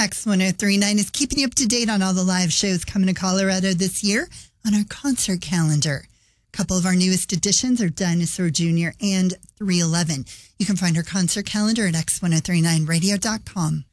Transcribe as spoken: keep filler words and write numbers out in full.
X ten thirty-nine is keeping you up to date on all the live shows coming to Colorado this year on our concert calendar. A couple of our newest additions are Dinosaur Junior and three eleven. You can find our concert calendar at X ten thirty-nine radio dot com.